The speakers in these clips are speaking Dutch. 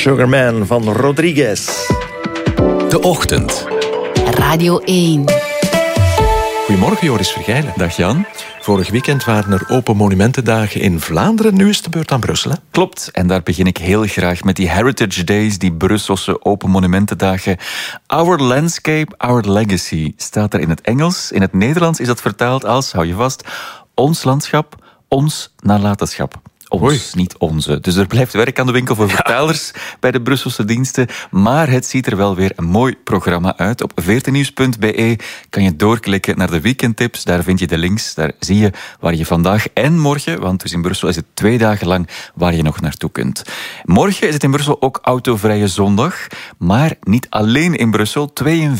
Sugarman van Rodriguez. De Ochtend. Radio 1. Goedemorgen, Joris Vergijlen. Dag Jan. Vorig weekend waren er Open Monumentendagen in Vlaanderen. Nu is het de beurt aan Brussel, hè? Klopt, en daar begin ik heel graag met die Heritage Days, die Brusselse Open Monumentendagen. Our Landscape, Our Legacy staat er in het Engels. In het Nederlands is dat vertaald als, hou je vast, ons landschap, ons nalatenschap. Ons, niet onze. Dus er blijft werk aan de winkel voor vertalers bij de Brusselse diensten. Maar het ziet er wel weer een mooi programma uit. Op 14nieuws.be kan je doorklikken naar de weekendtips. Daar vind je de links. Daar zie je waar je vandaag en morgen, want dus in Brussel is het 2 dagen lang waar je nog naartoe kunt. Morgen is het in Brussel ook autovrije zondag. Maar niet alleen in Brussel.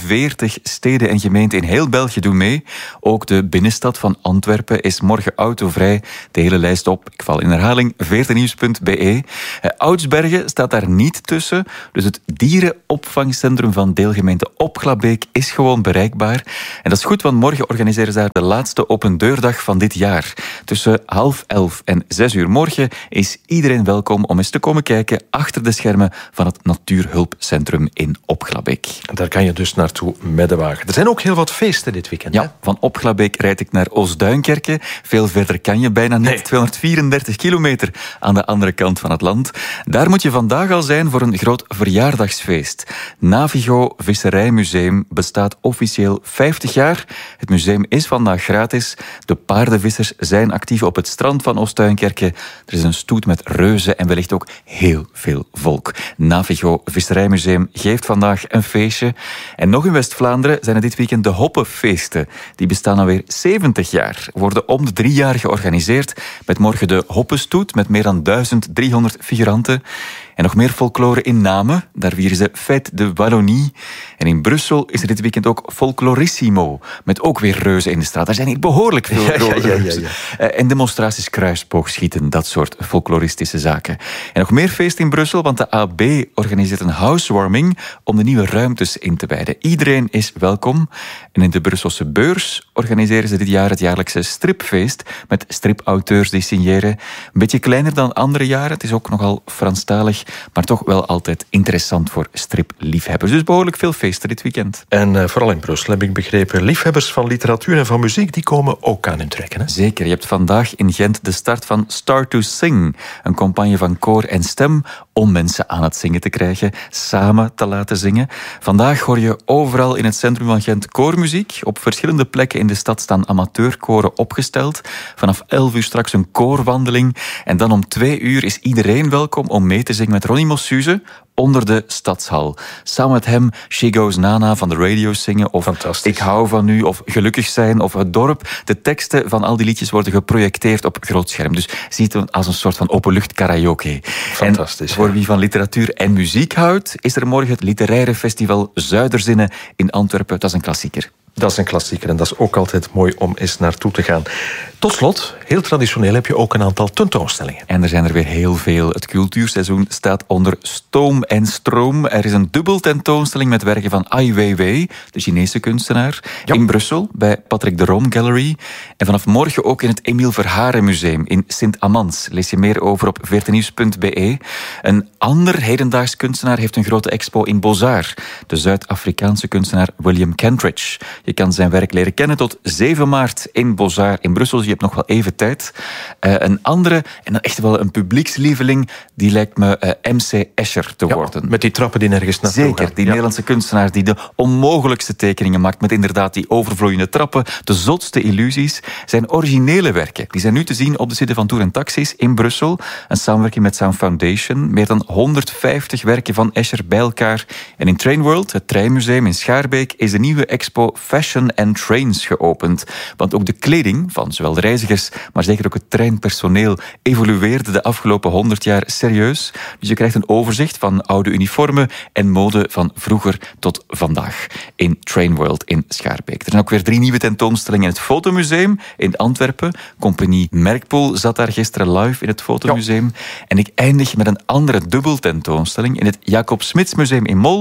42 steden en gemeenten in heel België doen mee. Ook de binnenstad van Antwerpen is morgen autovrij. De hele lijst op. Ik val in herhaling. 14nieuws.be. Oudsbergen staat daar niet tussen. Dus het dierenopvangcentrum van deelgemeente Opglabeek is gewoon bereikbaar. En dat is goed, want morgen organiseren ze daar de laatste opendeurdag van dit jaar. Tussen 10:30 en 6:00 morgen is iedereen welkom om eens te komen kijken achter de schermen van het Natuurhulpcentrum in Opglabeek. Daar kan je dus naartoe met de wagen. Er zijn ook heel wat feesten dit weekend, hè? Ja, van Opglabeek rijd ik naar Oostduinkerke. Veel verder kan je bijna niet. 234 kilometer aan de andere kant van het land. Daar moet je vandaag al zijn voor een groot verjaardagsfeest. Navigo Visserijmuseum bestaat officieel 50 jaar. Het museum is vandaag gratis. De paardenvissers zijn actief op het strand van Oostduinkerke. Er is een stoet met reuzen en wellicht ook heel veel volk. Navigo Visserijmuseum geeft vandaag een feestje. En nog in West-Vlaanderen zijn er dit weekend de Hoppenfeesten. Die bestaan alweer 70 jaar. Worden om de 3 jaar georganiseerd. Met morgen de Hoppenstoet met meer dan 1300 figuranten. En nog meer folklore in Namen. Daar vieren ze Fête de Wallonie. En in Brussel is er dit weekend ook Folklorissimo. Met ook weer reuzen in de straat. Er zijn hier behoorlijk veel reuzen. En demonstraties kruisboogschieten. Dat soort folkloristische zaken. En nog meer feest in Brussel, want de AB organiseert een housewarming om de nieuwe ruimtes in te wijden. Iedereen is welkom. En in de Brusselse Beurs organiseren ze dit jaar het jaarlijkse stripfeest. Met stripauteurs die signeren. Een beetje kleiner dan andere jaren. Het is ook nogal Franstalig. Maar toch wel altijd interessant voor stripliefhebbers. Dus behoorlijk veel feesten dit weekend. En vooral in Brussel heb ik begrepen, liefhebbers van literatuur en van muziek, die komen ook aan hun trekken, hè? Zeker. Je hebt vandaag in Gent de start van Start to Sing. Een campagne van koor en stem om mensen aan het zingen te krijgen. Samen te laten zingen. Vandaag hoor je overal in het centrum van Gent koormuziek. Op verschillende plekken in de stad staan amateurkoren opgesteld. Vanaf 11:00 straks een koorwandeling. En dan om 2:00 is iedereen welkom om mee te zingen met Ronnie Mossuze onder de Stadshal. Samen met hem She Goes Nana van de radio zingen, of Ik hou van u, of Gelukkig zijn, of Het dorp. De teksten van al die liedjes worden geprojecteerd op groot scherm. Dus ziet het als een soort van openlucht karaoke. Fantastisch. En voor wie van literatuur en muziek houdt, is er morgen het literaire festival Zuiderzinnen in Antwerpen. Dat is een klassieker. Dat is een klassieker en dat is ook altijd mooi om eens naartoe te gaan. Tot slot, heel traditioneel heb je ook een aantal tentoonstellingen. En er zijn er weer heel veel. Het cultuurseizoen staat onder stoom en stroom. Er is een dubbel tentoonstelling met werken van Ai Weiwei, de Chinese kunstenaar, in Brussel bij Patrick de Room Gallery. En vanaf morgen ook in het Emile Verharen Museum in Sint-Amans. Lees je meer over op 14nieuws.be. Een ander hedendaags kunstenaar heeft een grote expo in Beaux-Arts. De Zuid-Afrikaanse kunstenaar William Kentridge. Je kan zijn werk leren kennen tot 7 maart in Beaux-Arts in Brussel. Je hebt nog wel even tijd. Een andere, en dan echt wel een publiekslieveling, die lijkt me MC Escher te worden. Met die trappen die nergens naartoe gaan. Zeker, die Nederlandse kunstenaar die de onmogelijkste tekeningen maakt met inderdaad die overvloeiende trappen, de zotste illusies. Zijn originele werken, die zijn nu te zien op de site van Tour en Taxis in Brussel. Een samenwerking met Sound Foundation. Meer dan 150 werken van Escher bij elkaar. En in Trainworld, het treinmuseum in Schaarbeek, is de nieuwe expo Fashion and Trains geopend. Want ook de kleding van zowel de reizigers, maar zeker ook het treinpersoneel evolueerde de afgelopen 100 jaar serieus. Dus je krijgt een overzicht van oude uniformen en mode van vroeger tot vandaag in Trainworld in Schaarbeek. Er zijn ook weer 3 nieuwe tentoonstellingen in het Fotomuseum in Antwerpen. Compagnie Merkpool zat daar gisteren live in het Fotomuseum. En ik eindig met een andere dubbeltentoonstelling in het Jacob Smits Museum in Mol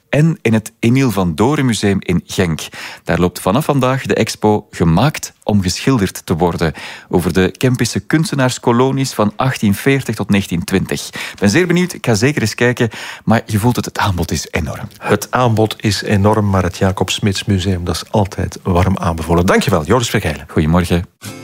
en in het Emiel van Doren Museum in Genk. Daar loopt vanaf vandaag de expo Gemaakt om geschilderd te worden, over de Kempische kunstenaarskolonies van 1840 tot 1920. Ik ben zeer benieuwd, ik ga zeker eens kijken, maar je voelt het aanbod is enorm. Het aanbod is enorm, maar het Jacob Smits Museum, dat is altijd warm aanbevolen. Dankjewel, Joris Vergeilen. Goedemorgen.